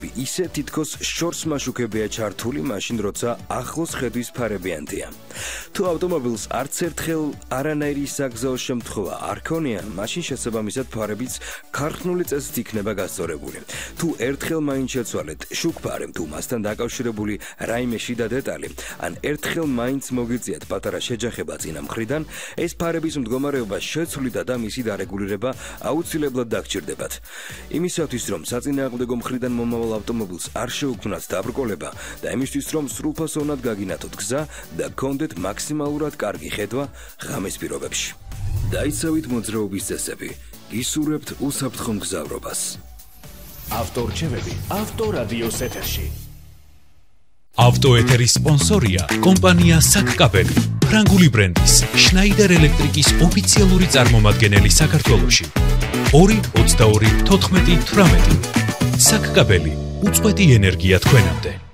ისე თითქოს შორს მაშუქებია ჩართული, მაშინ როცა ახლოს ხედვის ფარებიანია. თუ ავტომობილს არც ერთხელ არანაირი საგზაო შემთხვევა არ ქონია, მაშინ შესაბამისად ფარებიც ქარხნული წესით იქნება გასწორებული. თუ ერთხელ მაინც შეცვალეთ შუქფარე, თუ მასთან დაკავშირებული რაიმე შიდა დეტალი, ან ერთხელ მაინც მოგიწიათ პატარა შეჯახება წინა მხრიდან, ეს ფარების მდგომარეობა შეცვლიდა და მისი დარეგულირება აუცილებლად დაგჭირდებათ. იმისათვის, რომ საწინააღმდეგო მხრიდან მომავალ ავტომობილს არ შეუქმნათ დაბრკოლება და იმისთვის, რომ სრულფასოვნად გაგინათოთ გზა და გქონდეთ მაქსიმალურად კარგი ხედვა ღამის პირობებში. დაიცავით მოძრაობის წესები, გისურვებთ უსაფრთხო მგზავრობას. ავტორჩევები ავტორადიოს ეთერში. ავტოეთერის სპონსორია კომპანია საკკაბელი, ფრანგული ბრენდის შნაიდერ ელექტრიკის ოფიციალური წარმომადგენელი საქართველოში. 222 14 18 საკკაბელი უწყვეტი ენერგია თქვენამდე.